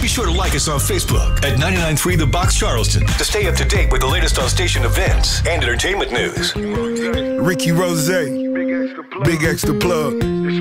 Be sure to like us on Facebook at 99.3 The Box Charleston to stay up to date with the latest on station events and entertainment news. Ricky Rose, Big Extra Plug.